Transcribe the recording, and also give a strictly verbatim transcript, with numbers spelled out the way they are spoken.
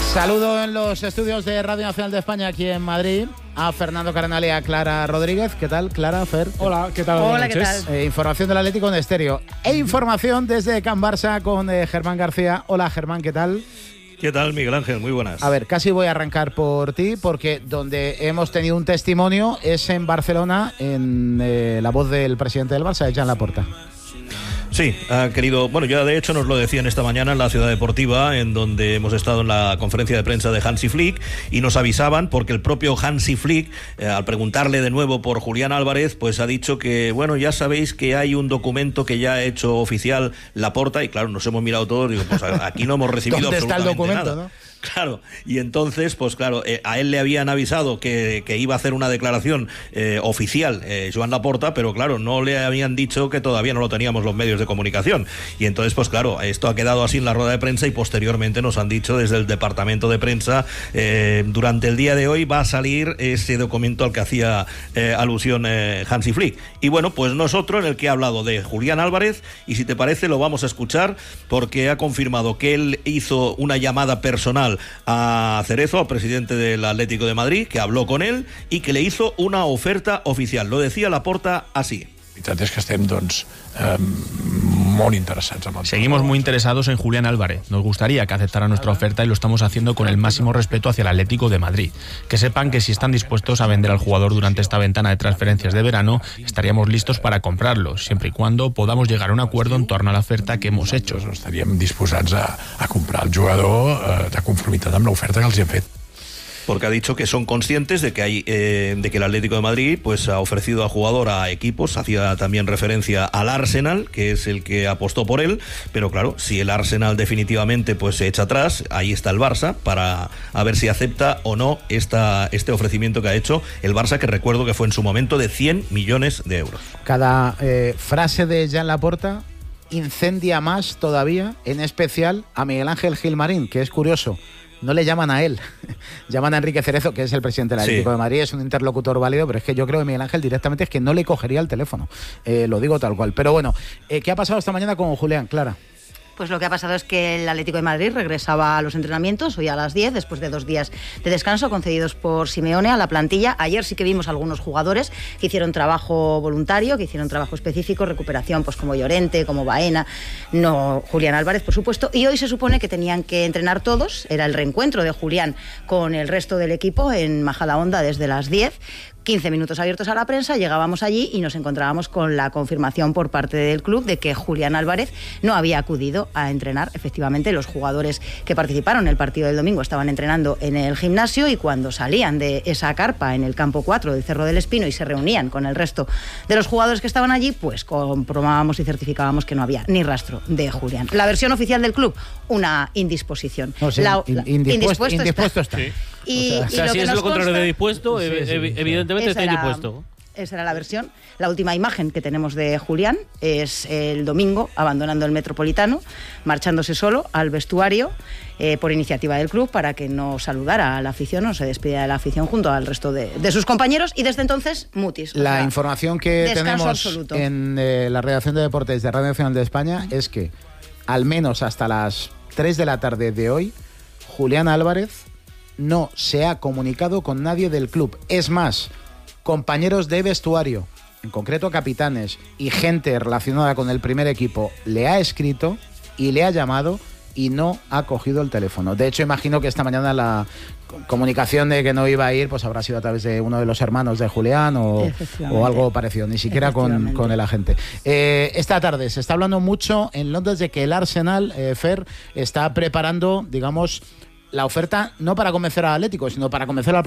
Saludo en los estudios de Radio Nacional de España aquí en Madrid a Fernando Cardenal y a Clara Rodríguez. ¿Qué tal, Clara, Fer? Hola, ¿qué tal? Hola, ¿qué tal? Eh, información del Atlético en estéreo. E información desde Can Barça con eh, Germán García. Hola, Germán, ¿qué tal? ¿Qué tal, Miguel Ángel? Muy buenas. A ver, casi voy a arrancar por ti, porque donde hemos tenido un testimonio es en Barcelona, en eh, la voz del presidente del Barça, Joan Laporta. Sí, ha querido, bueno, ya de hecho nos lo decían esta mañana en la Ciudad Deportiva, en donde hemos estado en la conferencia de prensa de Hansi Flick, y nos avisaban porque el propio Hansi Flick, eh, al preguntarle de nuevo por Julián Álvarez, pues ha dicho que, bueno, ya sabéis que hay un documento que ya ha hecho oficial Laporta, y claro, nos hemos mirado todos, digo, pues aquí no hemos recibido ¿Dónde está el absolutamente documento, nada. no? Claro, y entonces, pues claro, eh, a él le habían avisado que, que iba a hacer una declaración eh, oficial, eh, Joan Laporta, pero claro, no le habían dicho que todavía no lo teníamos los medios de comunicación. Y entonces, pues claro, esto ha quedado así en la rueda de prensa y posteriormente nos han dicho desde el departamento de prensa, eh, durante el día de hoy va a salir ese documento al que hacía eh, alusión eh, Hansi Flick. Y bueno, pues nosotros en el que ha hablado de Julián Álvarez, y si te parece lo vamos a escuchar porque ha confirmado que él hizo una llamada personal a Cerezo, al presidente del Atlético de Madrid, que habló con él y que le hizo una oferta oficial. Lo decía Laporta así. La veritat és que estem, doncs, eh, molt interessats en el... Seguimos muy interesados en Julián Álvarez. Nos gustaría que aceptara nuestra oferta y lo estamos haciendo con el máximo respeto hacia el Atlético de Madrid. Que sepan que si están dispuestos a vender al jugador durante esta ventana de transferencias de verano, estaríamos listos para comprarlo, siempre y cuando podamos llegar a un acuerdo en torno a la oferta que hemos hecho. Estaríem disposats a, a comprar el jugador eh, de conformitat amb l'oferta que els hem fet. Porque ha dicho que son conscientes de que hay eh, de que el Atlético de Madrid pues ha ofrecido al jugador a equipos, hacía también referencia al Arsenal, que es el que apostó por él, pero claro, si el Arsenal definitivamente pues se echa atrás, ahí está el Barça para a ver si acepta o no esta, este ofrecimiento que ha hecho el Barça, que recuerdo que fue en su momento de cien millones de euros. Cada eh, frase de Joan Laporta incendia más todavía, en especial a Miguel Ángel Gilmarín, que es curioso. No le llaman a él, llaman a Enrique Cerezo, que es el presidente del Atlético sí. de Madrid, es un interlocutor válido, pero es que yo creo que Miguel Ángel directamente es que no le cogería el teléfono, eh, lo digo tal cual. Pero bueno, eh, ¿qué ha pasado esta mañana con Julián, Clara? Pues lo que ha pasado es que el Atlético de Madrid regresaba a los entrenamientos hoy a las diez, después de dos días de descanso concedidos por Simeone a la plantilla. Ayer sí que vimos algunos jugadores que hicieron trabajo voluntario, que hicieron trabajo específico, recuperación, pues como Llorente, como Baena, no Julián Álvarez, por supuesto. Y hoy se supone que tenían que entrenar todos, era el reencuentro de Julián con el resto del equipo en Majadahonda desde las diez. quince minutos abiertos a la prensa, llegábamos allí y nos encontrábamos con la confirmación por parte del club de que Julián Álvarez no había acudido a entrenar. Efectivamente, los jugadores que participaron en el partido del domingo estaban entrenando en el gimnasio y cuando salían de esa carpa en el campo cuatro del Cerro del Espino y se reunían con el resto de los jugadores que estaban allí, pues comprobábamos y certificábamos que no había ni rastro de Julián. La versión oficial del club, una indisposición. No, sí, la, la, indispuesto, indispuesto, indispuesto está. está. Sí. Y, o sea, y si lo que es nos lo contrario consta, de dispuesto, sí, sí, sí, evidentemente esa está era, indispuesto. Esa era la versión. La última imagen que tenemos de Julián es el domingo abandonando el Metropolitano, marchándose solo al vestuario eh, por iniciativa del club para que no saludara a la afición, no se despidiera de la afición junto al resto de, de sus compañeros, y desde entonces mutis. La o sea, información que tenemos absoluto. en eh, la redacción de deportes de Radio Nacional de España es que al menos hasta las tres de la tarde de hoy Julián Álvarez no se ha comunicado con nadie del club. Es más, compañeros de vestuario, en concreto capitanes y gente relacionada con el primer equipo, le ha escrito y le ha llamado y no ha cogido el teléfono. De hecho, imagino que esta mañana la comunicación de que no iba a ir pues habrá sido a través de uno de los hermanos de Julián o, o algo parecido, ni siquiera con, con el agente. Eh, esta tarde se está hablando mucho en Londres de que el Arsenal, eh, Fer, está preparando, digamos, la oferta no para convencer al Atlético, sino para convencer al